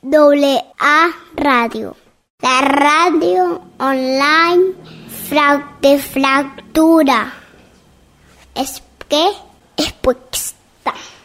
WA Radio. La radio online de fractura. Es que es puesta.